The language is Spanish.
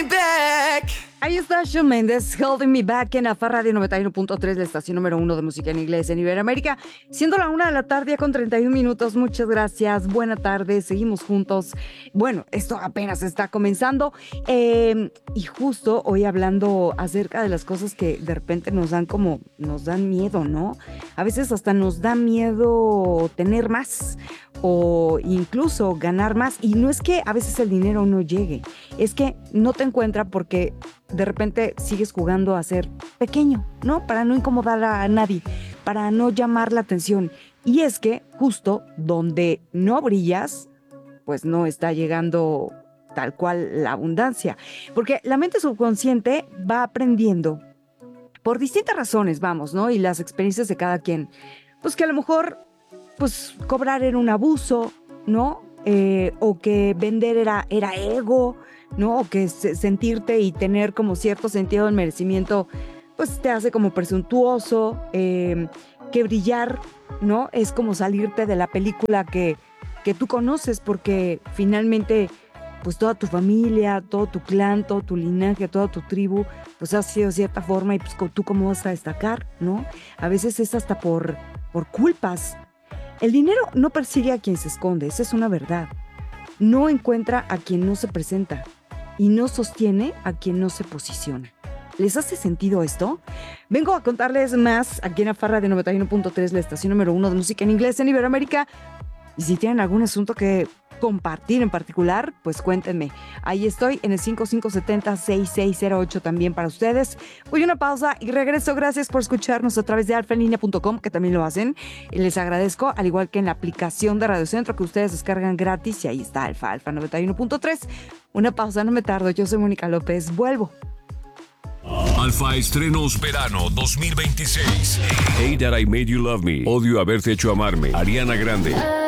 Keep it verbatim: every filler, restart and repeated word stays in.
me back. Ahí está Shawn Mendes, Holding Me Back en Afa Radio noventa y uno punto tres, la estación número uno de música en inglés en Iberoamérica. Siendo la una de la tarde, ya con treinta y un minutos. Muchas gracias, buena tarde, seguimos juntos. Bueno, esto apenas está comenzando. Eh, y justo hoy hablando acerca de las cosas que de repente nos dan como, nos dan miedo, ¿no? A veces hasta nos da miedo tener más o incluso ganar más. Y no es que a veces el dinero no llegue, es que no te encuentra porque de repente sigues jugando a ser pequeño, ¿no? Para no incomodar a nadie, para no llamar la atención. Y es que justo donde no brillas, pues no está llegando tal cual la abundancia. Porque la mente subconsciente va aprendiendo por distintas razones, vamos, ¿no? Y las experiencias de cada quien. Pues que a lo mejor, pues cobrar era un abuso, ¿no? Eh, o que vender era, era ego, ¿no? O que se, sentirte y tener como cierto sentido del merecimiento, pues te hace como presuntuoso, eh, que brillar, ¿no? Es como salirte de la película que, que tú conoces, porque finalmente, pues toda tu familia, todo tu clan, todo tu linaje, toda tu tribu, pues ha sido de cierta forma, y pues tú cómo vas a destacar, ¿no? A veces es hasta por, por culpas. El dinero no persigue a quien se esconde, esa es una verdad. No encuentra a quien no se presenta y no sostiene a quien no se posiciona. ¿Les hace sentido esto? Vengo a contarles más aquí en Afarra de noventa y uno punto tres, la estación número uno de música en inglés en Iberoamérica. Y si tienen algún asunto que compartir en particular, pues cuéntenme. Ahí estoy en el cinco cinco siete cero, seis seis cero ocho también para ustedes. Voy a una pausa y regreso. Gracias por escucharnos a través de alfa en línea punto com, que también lo hacen. Y les agradezco, al igual que en la aplicación de Radio Centro que ustedes descargan gratis. Y ahí está Alfa, Alfa noventa y uno punto tres. Una pausa, no me tardo. Yo soy Mónica López. Vuelvo. Alfa Estrenos Verano dos mil veintiséis. Hey That I Made You Love Me. Odio Haberte Hecho Amarme. Ariana Grande.